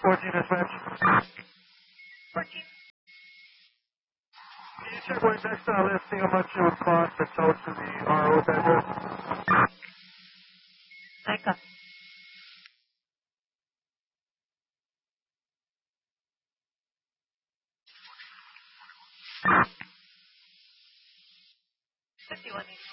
14 dispatch. 14. Can you check right next to that listing how much it would cost to tow to the RO address? Teka. $51.81.